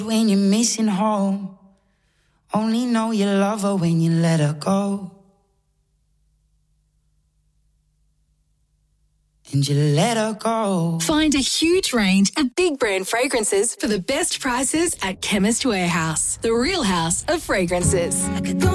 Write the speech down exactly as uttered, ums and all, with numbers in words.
When you're missing home, only know you love her when you let her go. And you let her go. Find a huge range of big brand fragrances for the best prices at Chemist Warehouse, the real house of fragrances.